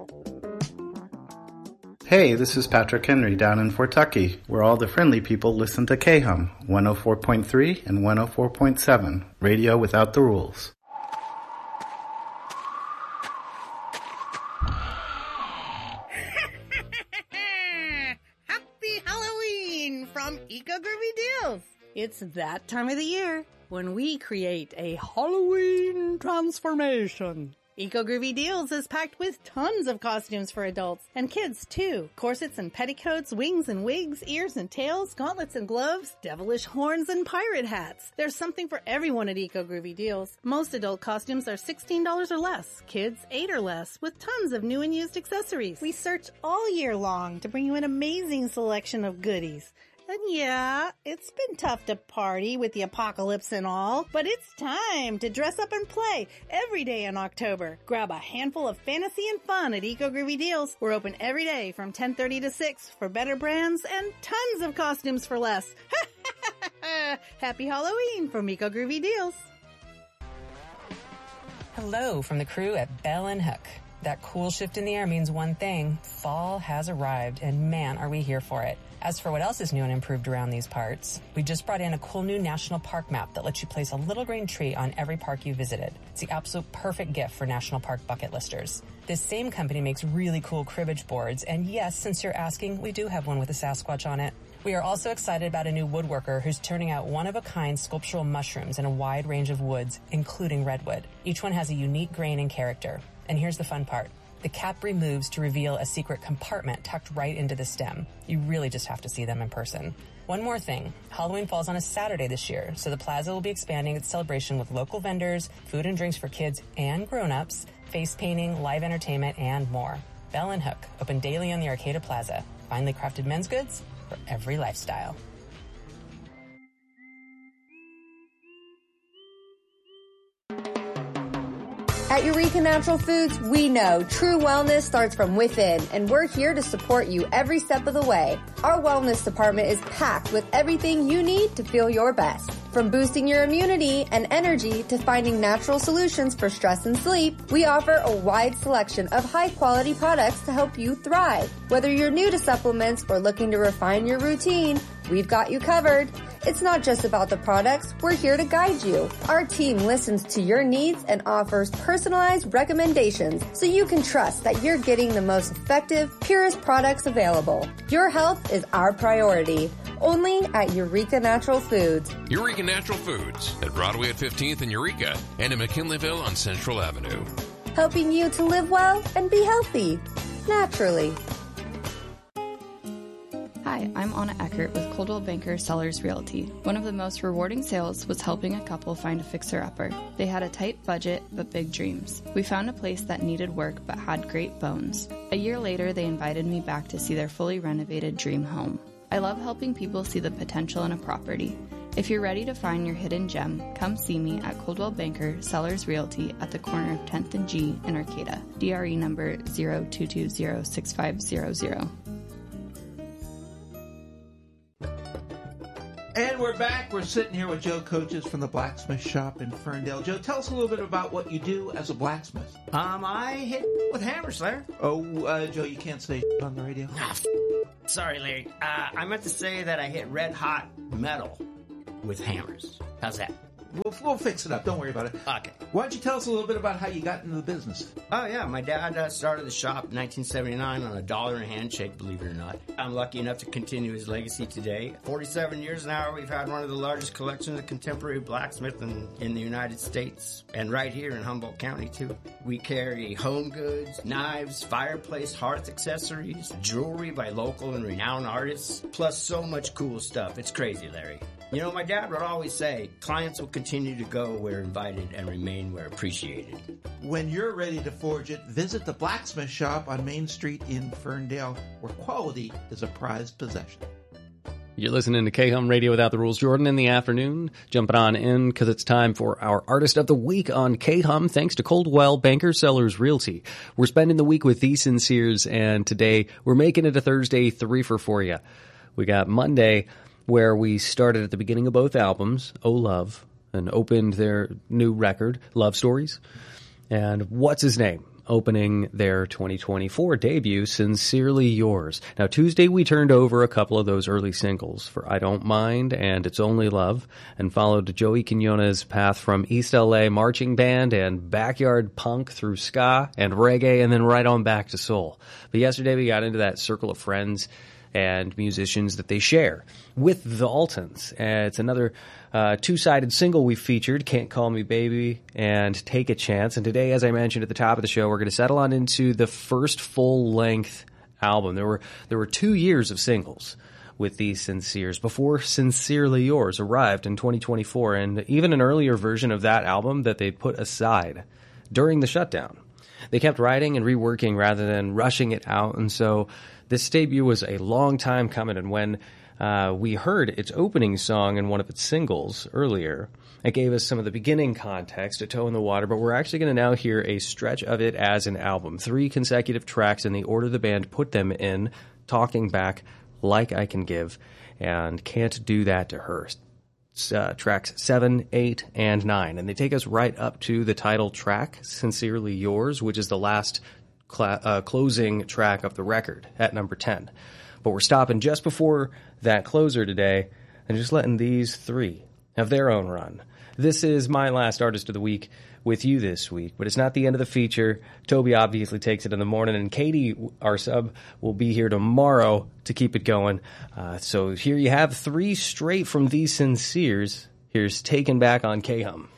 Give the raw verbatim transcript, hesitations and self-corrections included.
Hey, this is Patrick Henry down in Fort Tucky, where all the friendly people listen to K-Hum, one oh four point three and one oh four point seven, radio without the rules. Happy Halloween from Eco Groovy Deals. It's that time of the year when we create a Halloween transformation. Eco Groovy Deals is packed with tons of costumes for adults and kids too. Corsets and petticoats, wings and wigs, ears and tails, gauntlets and gloves, devilish horns and pirate hats. There's something for everyone at Eco Groovy Deals. Most adult costumes are sixteen dollars or less, kids eight dollars or less, with tons of new and used accessories. We search all year long to bring you an amazing selection of goodies. And yeah, it's been tough to party with the apocalypse and all, but it's time to dress up and play every day in October. Grab a handful of fantasy and fun at Eco Groovy Deals. We're open every day from ten thirty to six for better brands and tons of costumes for less. Happy Halloween from Eco Groovy Deals. Hello from the crew at Bell and Hook. That cool shift in the air means one thing. Fall has arrived, and man, are we here for it. As for what else is new and improved around these parts, we just brought in a cool new national park map that lets you place a little green tree on every park you visited. It's the absolute perfect gift for national park bucket listers. This same company makes really cool cribbage boards, and yes, since you're asking, we do have one with a Sasquatch on it. We are also excited about a new woodworker who's turning out one-of-a-kind sculptural mushrooms in a wide range of woods, including redwood. Each one has a unique grain and character. And here's the fun part. The cap removes to reveal a secret compartment tucked right into the stem. You really just have to see them in person. One more thing. Halloween falls on a Saturday this year, so the plaza will be expanding its celebration with local vendors, food and drinks for kids and grown-ups, face painting, live entertainment, and more. Bell and Hook, open daily on the Arcata Plaza. Finely crafted men's goods for every lifestyle. At Eureka Natural Foods, we know true wellness starts from within, and we're here to support you every step of the way. Our wellness department is packed with everything you need to feel your best. From boosting your immunity and energy to finding natural solutions for stress and sleep, we offer a wide selection of high-quality products to help you thrive. Whether you're new to supplements or looking to refine your routine, we've got you covered. It's not just about the products, we're here to guide you. Our team listens to your needs and offers personalized recommendations so you can trust that you're getting the most effective, purest products available. Your health is our priority. Only at Eureka Natural Foods. Eureka Natural Foods at Broadway at fifteenth in Eureka and in McKinleyville on Central Avenue. Helping you to live well and be healthy. Naturally. Hi, I'm Anna Eckert with Coldwell Banker Sellers Realty. One of the most rewarding sales was helping a couple find a fixer-upper. They had a tight budget, but big dreams. We found a place that needed work but had great bones. A year later, they invited me back to see their fully renovated dream home. I love helping people see the potential in a property. If you're ready to find your hidden gem, come see me at Coldwell Banker Sellers Realty at the corner of tenth and G in Arcata. D R E number zero two two zero six five zero zero. And we're back. We're sitting here with Joe Coaches from the blacksmith shop in Ferndale. Joe, tell us a little bit about what you do as a blacksmith. Um, I hit with hammers, Larry. Oh, uh, Joe, you can't say on the radio. Ah, f- sorry, Larry. Uh, I meant to say that I hit red hot metal with hammers. How's that? We'll, we'll fix it up. Don't worry about it. Okay. Why don't you tell us a little bit about how you got into the business? Oh, yeah. My dad uh, started the shop in nineteen seventy-nine on a dollar and a handshake, believe it or not. I'm lucky enough to continue his legacy today. forty-seven years now, we've had one of the largest collections of contemporary blacksmithing in the United States, and right here in Humboldt County, too. We carry home goods, knives, fireplace, hearth accessories, jewelry by local and renowned artists, plus so much cool stuff. It's crazy, Larry. You know, my dad would always say, clients will continue to go where invited and remain where appreciated. When you're ready to forge it, visit the blacksmith shop on Main Street in Ferndale, where quality is a prized possession. You're listening to K-Hum Radio Without the Rules. Jordan in the afternoon, jumping on in because it's time for our Artist of the Week on K-Hum, thanks to Coldwell Banker Sellers Realty. We're spending the week with the Sinceres, and today we're making it a Thursday three-fer for you. We got Monday, where we started at the beginning of both albums, Oh Love, and opened their new record, Love Stories. And what's his name? opening their twenty twenty-four debut, Sincerely Yours. Now, Tuesday we turned over a couple of those early singles for I Don't Mind and It's Only Love, and followed Joey Quinones' path from East L A marching band and backyard punk through ska and reggae, and then right on back to soul. But yesterday we got into that circle of friends and musicians that they share with the Altons. Uh, it's another uh, two-sided single we featured, Can't Call Me Baby and Take a Chance. And today, as I mentioned at the top of the show, we're going to settle on into the first full-length album. There were there were two years of singles with these Sinceres before Sincerely Yours arrived in twenty twenty-four, and even an earlier version of that album that they put aside during the shutdown. They kept writing and reworking rather than rushing it out, and so this debut was a long time coming, and when uh, we heard its opening song in one of its singles earlier, it gave us some of the beginning context, A Toe in the Water, but we're actually going to now hear a stretch of it as an album. Three consecutive tracks in the order the band put them in, Talking Back, Like I Can Give, and Can't Do That to Her. Uh, tracks seven, eight, and nine, and they take us right up to the title track, Sincerely Yours, which is the last cl- uh, closing track of the record at number ten. But we're stopping just before that closer today and just letting these three have their own run. This is my last artist of the week with you this week, but it's not the end of the feature. Toby obviously takes it in the morning, and Katie, our sub, will be here tomorrow to keep it going. Uh, so here you have three straight from these Sinceres. Here's Taken Back on K-Hum.